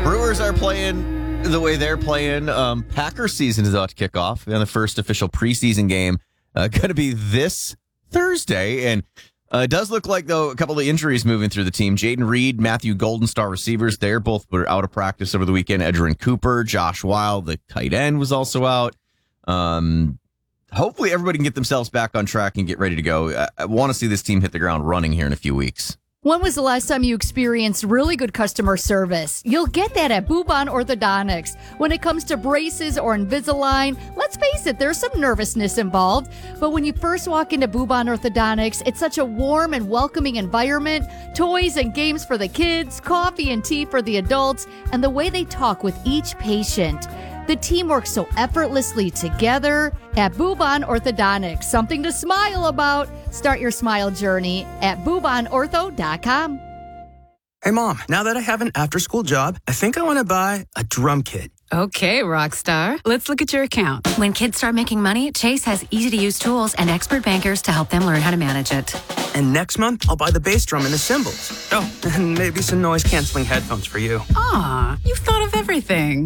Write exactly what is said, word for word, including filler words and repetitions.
Brewers are playing the way they're playing. Um, Packers season is about to kick off, and the first official preseason game uh, going to be this Thursday. And uh, it does look like, though, a couple of injuries moving through the team. Jaden Reed, Matthew Golden, star receivers, they're both were out of practice over the weekend. Edgerrin Cooper, Josh Wild, the tight end, was also out. Um, hopefully everybody can get themselves back on track and get ready to go. I, I want to see this team hit the ground running here in a few weeks. When was the last time you experienced really good customer service? You'll get that at Bubon Orthodontics. When it comes to braces or Invisalign, let's face it, there's some nervousness involved. But when you first walk into Bubon Orthodontics, it's such a warm and welcoming environment. Toys and games for the kids, coffee and tea for the adults, and the way they talk with each patient. The team works so effortlessly together at Bubon Orthodontics. Something to smile about. Start your smile journey at bubon ortho dot com. Hey, Mom, now that I have an after-school job, I think I want to buy a drum kit. Okay, rock star. Let's look at your account. When kids start making money, Chase has easy-to-use tools and expert bankers to help them learn how to manage it. And next month, I'll buy the bass drum and the cymbals. Oh, and maybe some noise-canceling headphones for you. Aw, you've thought of everything.